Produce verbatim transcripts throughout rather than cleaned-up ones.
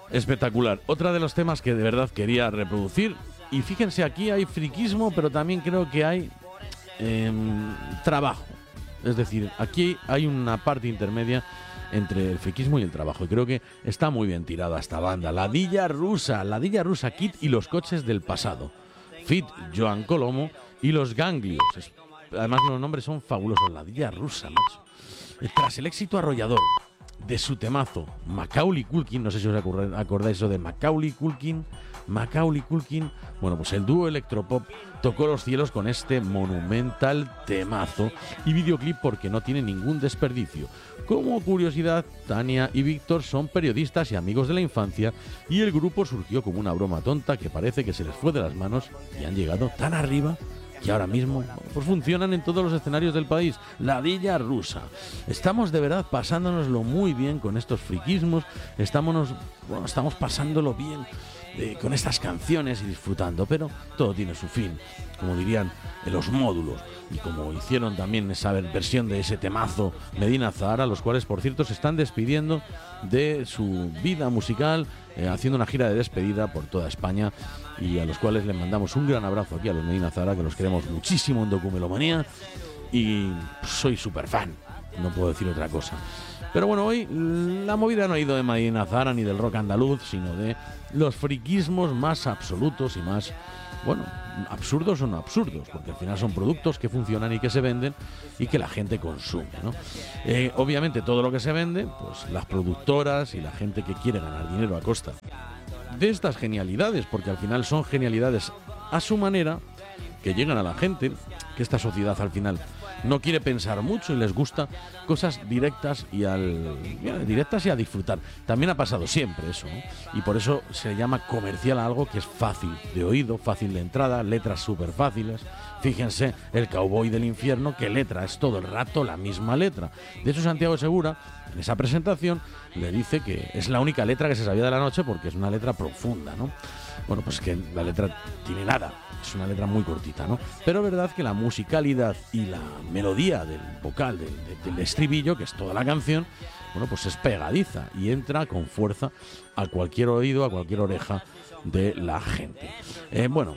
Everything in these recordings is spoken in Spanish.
Espectacular. Otra de los temas que de verdad quería reproducir, y fíjense, aquí hay friquismo, pero también creo que hay eh, trabajo. Es decir, aquí hay una parte intermedia entre el friquismo y el trabajo, y creo que está muy bien tirada esta banda. La Dilla Rusa, la Dilla Rusa Kid y los coches del pasado. Fit Joan Colomo y los Ganglios. Además los nombres son fabulosos. La Dilla Rusa, macho. Tras el éxito arrollador de su temazo Macaulay Culkin, no sé si os acordáis eso de Macaulay Culkin, Macaulay Culkin, bueno, pues el dúo electropop tocó los cielos con este monumental temazo y videoclip porque no tiene ningún desperdicio. Como curiosidad, Tania y Víctor son periodistas y amigos de la infancia, y el grupo surgió como una broma tonta que parece que se les fue de las manos y han llegado tan arriba que ahora mismo pues funcionan en todos los escenarios del país. La Dilla Rusa. Estamos de verdad pasándonoslo muy bien con estos friquismos, estamos, bueno, estamos pasándolo bien eh, con estas canciones y disfrutando, pero todo tiene su fin, como dirían en los módulos, y como hicieron también esa versión de ese temazo Medina Zahara, los cuales por cierto se están despidiendo de su vida musical, eh, haciendo una gira de despedida por toda España, y a los cuales les mandamos un gran abrazo aquí a los Medina Zahara, que los queremos muchísimo en Documelomanía, y soy súper fan, no puedo decir otra cosa. Pero bueno, hoy la movida no ha ido de Medina Zahara ni del rock andaluz, sino de los friquismos más absolutos y más, bueno, absurdos o no absurdos, porque al final son productos que funcionan y que se venden y que la gente consume, ¿no? Eh, obviamente todo lo que se vende, pues las productoras y la gente que quiere ganar dinero a costa de estas genialidades, porque al final son genialidades a su manera, que llegan a la gente, que esta sociedad al final no quiere pensar mucho y les gusta cosas directas y al directas y a disfrutar. También ha pasado siempre eso, ¿no? Y por eso se llama comercial a algo que es fácil de oído, fácil de entrada, letras súper fáciles. Fíjense, el Cowboy del Infierno, ¿qué letra? Es todo el rato la misma letra. De hecho, Santiago Segura, en esa presentación, le dice que es la única letra que se sabía de la noche porque es una letra profunda, ¿no? Bueno, pues que la letra tiene nada, es una letra muy cortita, ¿no? Pero es verdad que la musicalidad y la melodía del vocal, del, del estribillo, que es toda la canción, bueno, pues es pegadiza y entra con fuerza a cualquier oído, a cualquier oreja de la gente. Eh, bueno,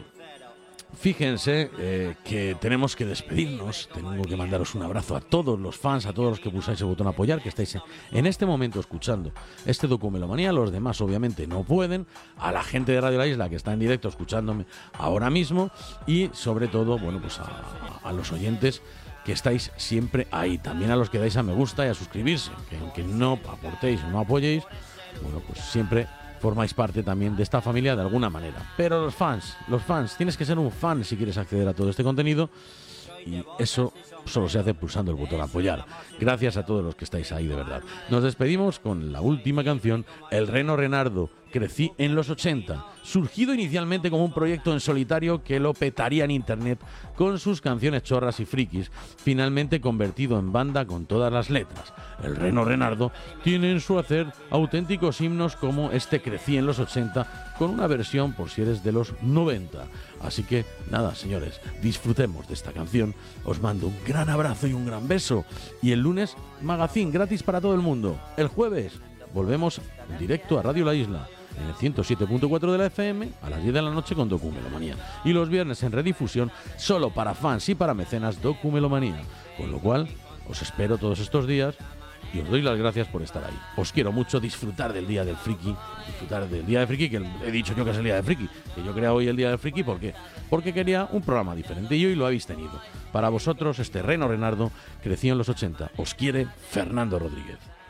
fíjense eh, que tenemos que despedirnos. Tengo que mandaros un abrazo a todos los fans, a todos los que pulsáis el botón apoyar, que estáis en este momento escuchando este Documelomanía. Los demás obviamente no pueden. A la gente de Radio La Isla que está en directo escuchándome ahora mismo, y sobre todo, bueno, pues a, a los oyentes que estáis siempre ahí. También a los que dais a me gusta y a suscribirse, que aunque no aportéis o no apoyéis, bueno, pues siempre formáis parte también de esta familia de alguna manera. Pero los fans, los fans, tienes que ser un fan si quieres acceder a todo este contenido, y eso solo se hace pulsando el botón apoyar. Gracias a todos los que estáis ahí, de verdad. Nos despedimos con la última canción, El Reno Renardo, Crecí en los ochenta, surgido inicialmente como un proyecto en solitario que lo petaría en internet con sus canciones chorras y frikis, finalmente convertido en banda con todas las letras. El Reno Renardo tiene en su hacer auténticos himnos como este Crecí en los ochenta, con una versión por si eres de los noventa. Así que nada, señores, disfrutemos de esta canción. Os mando un gran abrazo y un gran beso, y el lunes magazine gratis para todo el mundo. El jueves volvemos en directo a Radio La Isla en el ciento siete punto cuatro de la F M a las diez de la noche con Documelomanía, y los viernes en redifusión solo para fans y para mecenas Documelomanía. Con lo cual os espero todos estos días y os doy las gracias por estar ahí. Os quiero mucho, disfrutar del Día del Friki, disfrutar del Día del Friki, que he dicho yo que es el Día del Friki, que yo crea hoy el Día del Friki. ¿Por qué? Porque quería un programa diferente y hoy lo habéis tenido. Para vosotros, este Reno Renardo creció en los ochenta. Os quiere Fernando Rodríguez.